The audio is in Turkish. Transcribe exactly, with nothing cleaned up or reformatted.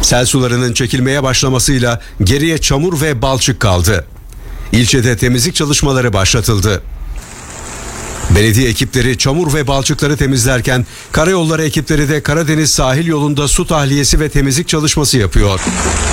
Sel sularının çekilmeye başlamasıyla geriye çamur ve balçık kaldı. İlçede temizlik çalışmaları başlatıldı. Belediye ekipleri çamur ve balçıkları temizlerken karayolları ekipleri de Karadeniz sahil yolunda su tahliyesi ve temizlik çalışması yapıyor.